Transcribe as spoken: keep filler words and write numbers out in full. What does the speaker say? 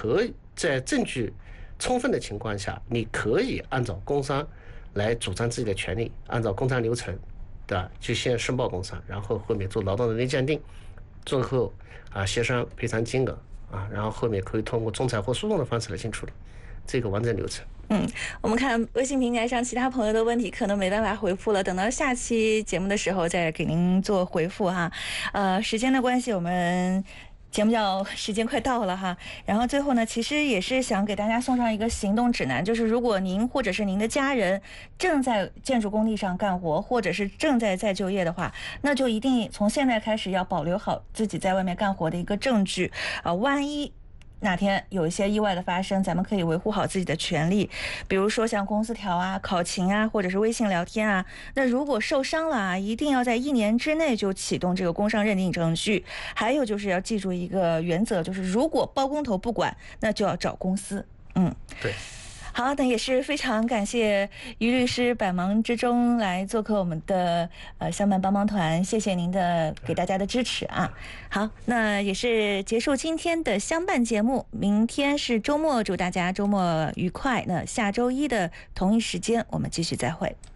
可以在证据充分的情况下，你可以按照工伤来主张自己的权利，按照工伤流程，对吧？就先申报工伤，然后后面做劳动能力鉴定，最后啊协商赔偿金额啊，然后后面可以通过仲裁或诉讼的方式来进行处理，这个完整流程。 嗯，我们看微信平台上其他朋友的问题可能没办法回复了，等到下期节目的时候再给您做回复哈。呃，时间的关系，我们节目要时间快到了哈，然后最后呢，其实也是想给大家送上一个行动指南，就是如果您或者是您的家人正在建筑工地上干活，或者是正在再就业的话，那就一定从现在开始要保留好自己在外面干活的一个证据啊、呃，万一哪天有一些意外的发生，咱们可以维护好自己的权利，比如说像公司条啊、考勤啊，或者是微信聊天啊。那如果受伤了啊，一定要在一年之内就启动这个工伤认定程序。还有就是要记住一个原则，就是如果包工头不管，那就要找公司。嗯， 对。 好，那也是非常感谢于律师百忙之中来做客我们的呃相伴帮帮团，谢谢您的给大家的支持啊。好，那也是结束今天的相伴节目，明天是周末，祝大家周末愉快。那下周一的同一时间我们继续再会。